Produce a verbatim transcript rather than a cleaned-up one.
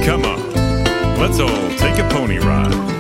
Come on, let's all take a pony ride.